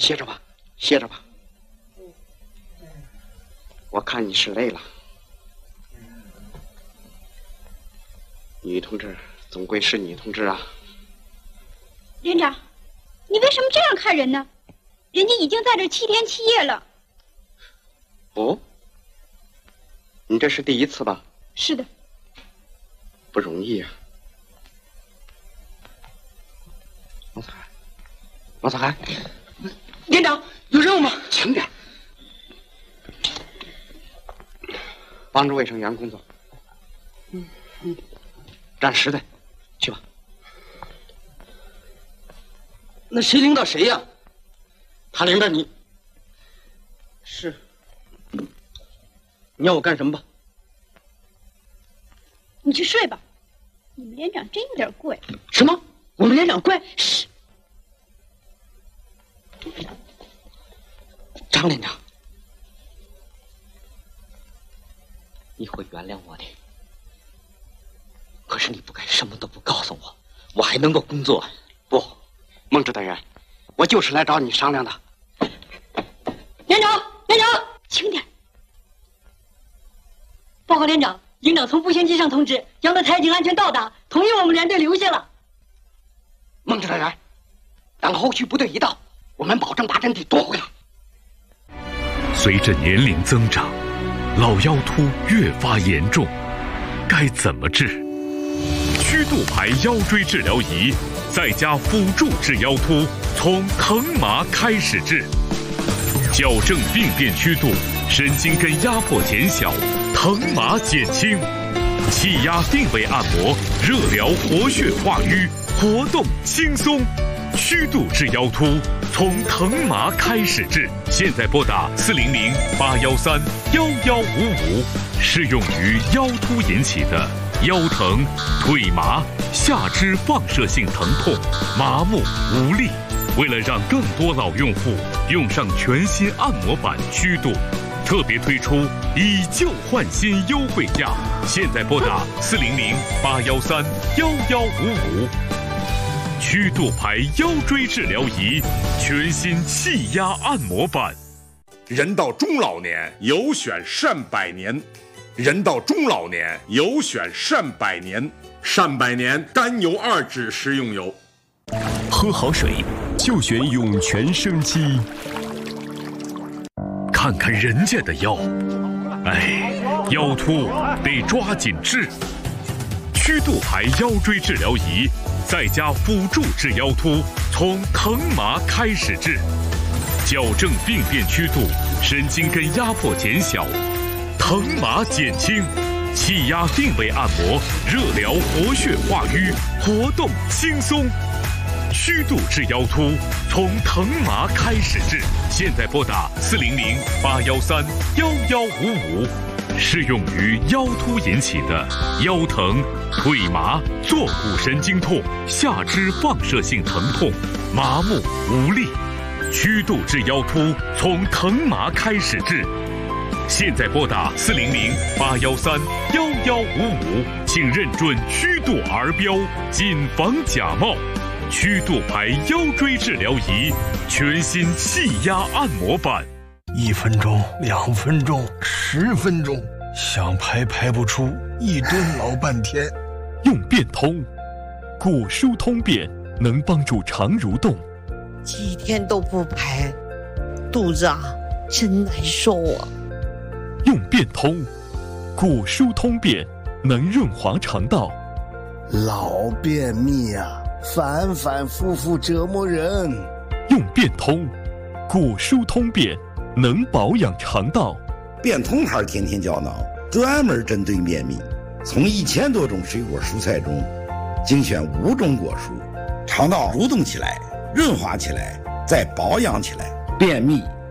歇着吧，歇着吧。我看你是累了。女同志总归是女同志啊。 连长，你为什么这样看人呢？人家已经在这7天7夜了。 哦，你这是第一次吧？ 是的。 不容易啊。王子涵， 连长有任务吗？ 轻点，帮助卫生员工作。暂时的，去吧。 那谁领导谁呀？他领导你。是。你要我干什么吧？ 你去睡吧。你们连长真有点怪。 什么？我们连长怪？嘘。张连长，你会原谅我的。可是你不该什么都不告诉我，我还能够工作。 不，孟指导员，我就是来找你商量的。 连长，连长， 轻点。 报告连长，营长从步行机上通知，杨德才已经安全到达，同意我们连队留下了。 孟指导员，等后续部队一到，我们保证把阵地夺回来。 随着年龄增长，老腰突越发严重，该怎么治？曲度牌腰椎治疗仪再加辅助治腰突，从疼麻开始治，矫正病变曲度，神经根压迫减小，疼麻减轻，气压定位按摩，热疗活血化瘀，活动轻松。曲度治腰突，从疼麻开始治。现在拨打400-813-1155，适用于腰突引起的腰疼、腿麻、下肢放射性疼痛、麻木无力。为了让更多老用户用上全新按摩板曲度，特别推出以旧换新优惠价。现在拨打400-813-1155。曲度牌腰椎治疗仪，全新气压按摩板。 人到中老年，有选善百年。人到中老年，有选善百年。善百年甘油2酯食用油。 喝好水就选涌泉生机。看看人家的腰，哎，腰突得抓紧治。曲度牌腰椎治疗仪再加辅助治腰突，从疼麻开始治，矫正病变曲度，神经根压迫减小，疼麻减轻，气压定位按摩，热疗活血化瘀，活动轻松。曲度治腰突，从疼麻开始治。现在拨打400-813-1155，适用于腰突引起的腰疼、腿麻、坐骨神经痛、下肢放射性疼痛、麻木无力。曲度治腰突，从疼麻开始治。现在拨打400-813-1155，请认准曲度儿标，谨防假冒。曲度牌腰椎治疗仪，全新气压按摩板。 1分钟、2分钟、10分钟，想排不出，一蹲老半天。 用变通，骨疏通便能帮助肠蠕动。 几天都不排，肚子真难受啊。 用变通，骨疏通便能润滑肠道。 老便秘反反复复折磨人。 用变通，骨疏通便能保养肠道。 变通牌天天胶囊专门针对便秘，从1000多种水果蔬菜中精选5种果蔬，肠道蠕动起来，润滑起来，再保养起来，便秘